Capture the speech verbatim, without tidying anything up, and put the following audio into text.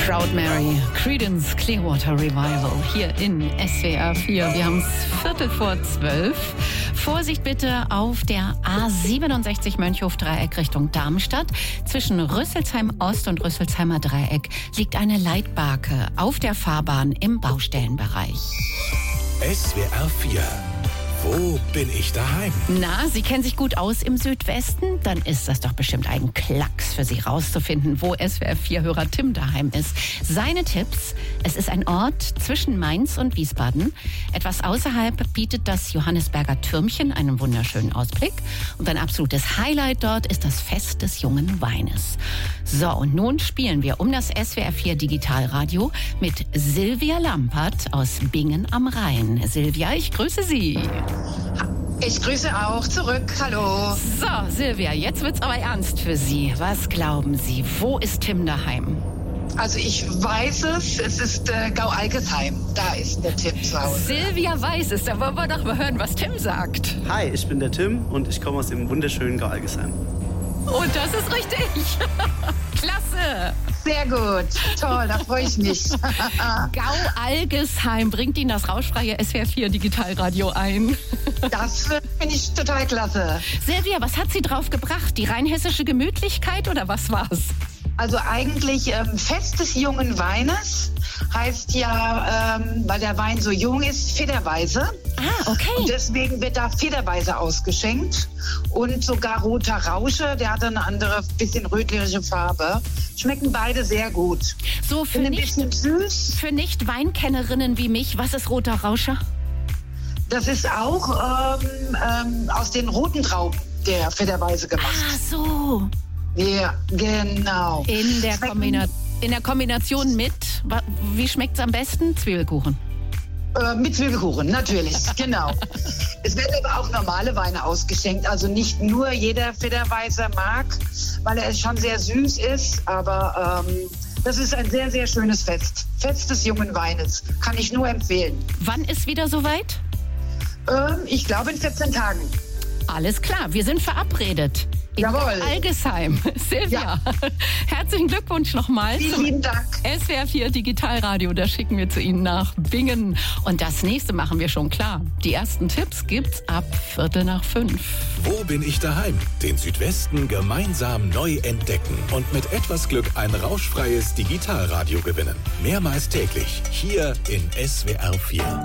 Proud Mary, Creedence Clearwater Revival hier in S W R vier. Wir haben es Viertel vor zwölf. Vorsicht bitte auf der A siebenundsechzig Mönchhof-Dreieck Richtung Darmstadt. Zwischen Rüsselsheim Ost und Rüsselsheimer Dreieck liegt eine Leitbarke auf der Fahrbahn im Baustellenbereich. S W R vier. Wo bin ich daheim? Na, Sie kennen sich gut aus im Südwesten? Dann ist das doch bestimmt ein Klacks für Sie rauszufinden, wo S W R vier-Hörer Tim daheim ist. Seine Tipps: Es ist ein Ort zwischen Mainz und Wiesbaden. Etwas außerhalb bietet das Johannisberger Türmchen einen wunderschönen Ausblick. Und ein absolutes Highlight dort ist das Fest des jungen Weines. So, und nun spielen wir um das S W R vier Digitalradio mit Silvia Lampert aus Bingen am Rhein. Silvia, ich grüße Sie. Ich grüße auch zurück. Hallo. So, Silvia, jetzt wird's aber ernst für Sie. Was glauben Sie? Wo ist Tim daheim? Also ich weiß es, es ist äh, Gau-Algesheim. Da ist der Tim zu Hause. Silvia weiß es, da wollen wir doch mal hören, was Tim sagt. Hi, ich bin der Tim und ich komme aus dem wunderschönen Gau-Algesheim. Und das ist richtig. Klasse. Sehr gut. Toll, da freue ich mich. Gau-Algesheim bringt Ihnen das rauschfreie S W R vier Digitalradio ein. Das finde ich total klasse. Silvia, was hat Sie drauf gebracht? Die rheinhessische Gemütlichkeit oder was war's? Also eigentlich ähm, Fest des jungen Weines heißt ja, ähm, weil der Wein so jung ist, federweise. Ah, okay. Und deswegen wird da federweise ausgeschenkt. Und sogar roter Rausche, der hat eine andere, bisschen rötliche Farbe. Schmecken beide sehr gut. So für Sind ein nicht, bisschen süß. für Nicht-Weinkennerinnen wie mich, was ist roter Rauscher? Das ist auch ähm, ähm, aus den roten Trauben der federweise gemacht. Ah, so. Ja, genau. In der, Schmecken- Kombina in der Kombination mit, wa- wie schmeckt's am besten? Zwiebelkuchen. Äh, mit Zwiebelkuchen, natürlich, genau. Es werden aber auch normale Weine ausgeschenkt, also nicht nur jeder Federweißer mag, weil er schon sehr süß ist, aber ähm, das ist ein sehr, sehr schönes Fest. Fest des jungen Weines, kann ich nur empfehlen. Wann ist wieder soweit? Ähm, ich glaube in vierzehn Tagen. Alles klar, wir sind verabredet. In Jawohl. Algesheim. Silvia, herzlichen Glückwunsch nochmal Vielen zum lieben Dank. S W R vier Digitalradio. Das schicken wir zu Ihnen nach Bingen. Und das nächste machen wir schon klar. Die ersten Tipps gibt's ab Viertel nach fünf. Wo bin ich daheim? Den Südwesten gemeinsam neu entdecken und mit etwas Glück ein rauschfreies Digitalradio gewinnen. Mehrmals täglich hier in S W R vier.